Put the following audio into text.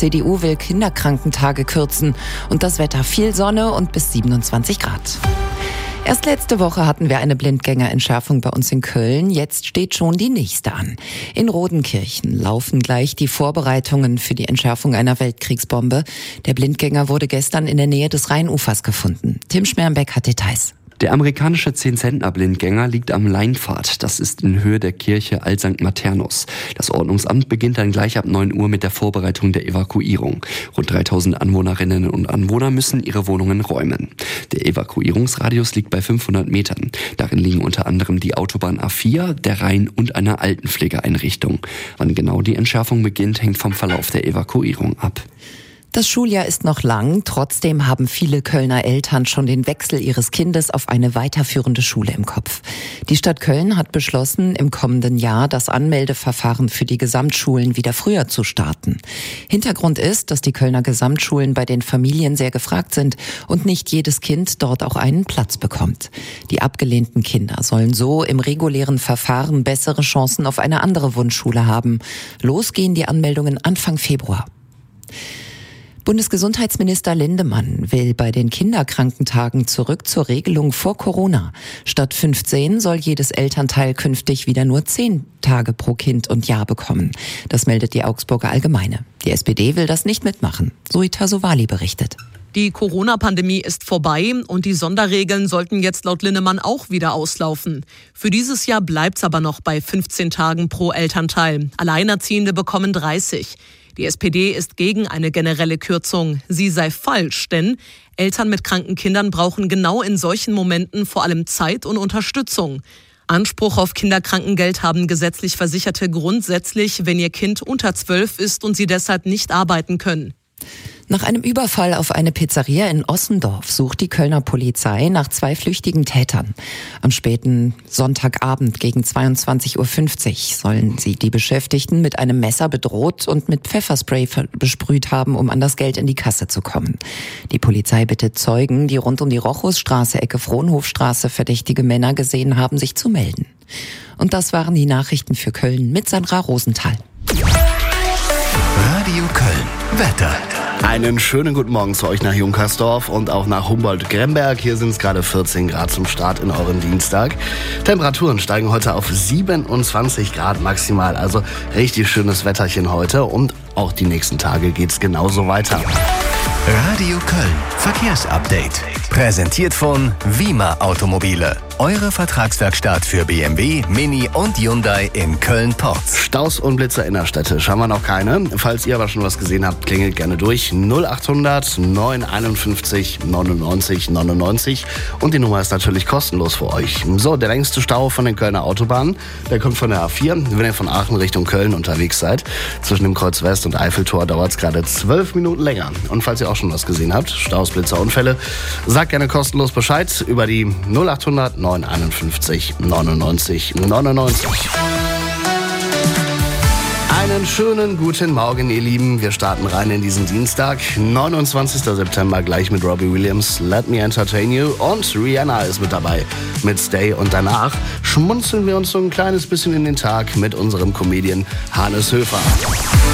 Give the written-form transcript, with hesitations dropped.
CDU will Kinderkrankentage kürzen. Und das Wetter: viel Sonne und bis 27 Grad. Erst letzte Woche hatten wir eine Blindgängerentschärfung bei uns in Köln. Jetzt steht schon die nächste an. In Rodenkirchen laufen gleich die Vorbereitungen für die Entschärfung einer Weltkriegsbombe. Der Blindgänger wurde gestern in der Nähe des Rheinufers gefunden. Tim Schmerenbeck hat Details. Der amerikanische 10-Zentner-Blindgänger liegt am Leinpfad. Das ist in Höhe der Kirche All-Sankt Maternus. Das Ordnungsamt beginnt dann gleich ab 9 Uhr mit der Vorbereitung der Evakuierung. Rund 3000 Anwohnerinnen und Anwohner müssen ihre Wohnungen räumen. Der Evakuierungsradius liegt bei 500 Metern. Darin liegen unter anderem die Autobahn A4, der Rhein und eine Altenpflegeeinrichtung. Wann genau die Entschärfung beginnt, hängt vom Verlauf der Evakuierung ab. Das Schuljahr ist noch lang, trotzdem haben viele Kölner Eltern schon den Wechsel ihres Kindes auf eine weiterführende Schule im Kopf. Die Stadt Köln hat beschlossen, im kommenden Jahr das Anmeldeverfahren für die Gesamtschulen wieder früher zu starten. Hintergrund ist, dass die Kölner Gesamtschulen bei den Familien sehr gefragt sind und nicht jedes Kind dort auch einen Platz bekommt. Die abgelehnten Kinder sollen so im regulären Verfahren bessere Chancen auf eine andere Wunschschule haben. Los gehen die Anmeldungen Anfang Februar. Bundesgesundheitsminister Lindemann will bei den Kinderkrankentagen zurück zur Regelung vor Corona. Statt 15 soll jedes Elternteil künftig wieder nur 10 Tage pro Kind und Jahr bekommen. Das meldet die Augsburger Allgemeine. Die SPD will das nicht mitmachen. Suita Sowali berichtet. Die Corona-Pandemie ist vorbei und die Sonderregeln sollten jetzt laut Lindemann auch wieder auslaufen. Für dieses Jahr bleibt's aber noch bei 15 Tagen pro Elternteil. Alleinerziehende bekommen 30. Die SPD ist gegen eine generelle Kürzung. Sie sei falsch, denn Eltern mit kranken Kindern brauchen genau in solchen Momenten vor allem Zeit und Unterstützung. Anspruch auf Kinderkrankengeld haben gesetzlich Versicherte grundsätzlich, wenn ihr Kind unter 12 ist und sie deshalb nicht arbeiten können. Nach einem Überfall auf eine Pizzeria in Ossendorf sucht die Kölner Polizei nach 2 flüchtigen Tätern. Am späten Sonntagabend gegen 22.50 Uhr sollen sie die Beschäftigten mit einem Messer bedroht und mit Pfefferspray besprüht haben, um an das Geld in die Kasse zu kommen. Die Polizei bittet Zeugen, die rund um die Rochusstraße, Ecke Frohnhofstraße verdächtige Männer gesehen haben, sich zu melden. Und das waren die Nachrichten für Köln mit Sandra Rosenthal. Radio Köln. Wetter. Einen schönen guten Morgen zu euch nach Junkersdorf und auch nach Humboldt-Gremberg. Hier sind es gerade 14 Grad zum Start in euren Dienstag. Temperaturen steigen heute auf 27 Grad maximal. Also richtig schönes Wetterchen heute und auch die nächsten Tage geht's genauso weiter. Radio Köln. Verkehrsupdate. Präsentiert von Wima Automobile. Eure Vertragswerkstatt für BMW, Mini und Hyundai in Köln-Porz. Staus und Blitzer innerstädtisch haben wir noch keine. Falls ihr aber schon was gesehen habt, klingelt gerne durch. 0800 951 99 99. Und die Nummer ist natürlich kostenlos für euch. So, der längste Stau von den Kölner Autobahnen, der kommt von der A4. Wenn ihr von Aachen Richtung Köln unterwegs seid, zwischen dem Kreuz West und Eiffeltor dauert es gerade 12 Minuten länger. Und falls ihr auch schon was gesehen habt, Staus, Blitzer, Unfälle, sagt gerne kostenlos Bescheid über die 0800 951 99 99. Einen schönen guten Morgen, ihr Lieben. Wir starten rein in diesen Dienstag, 29. September, gleich mit Robbie Williams, Let Me Entertain You, und Rihanna ist mit dabei mit Stay. Und danach schmunzeln wir uns so ein kleines bisschen in den Tag mit unserem Comedian Hannes Höfer.